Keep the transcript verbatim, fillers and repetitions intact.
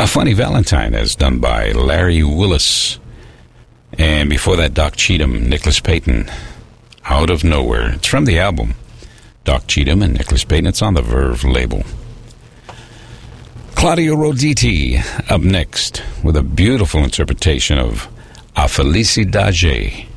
Funny Valentine, as done by Larry Willis. And before that, Doc Cheatham, Nicholas Payton, Out of Nowhere. It's from the album Doc Cheatham and Nicholas Payton. It's on the Verve label. Claudio Roditi up next with a beautiful interpretation of A Felicidade.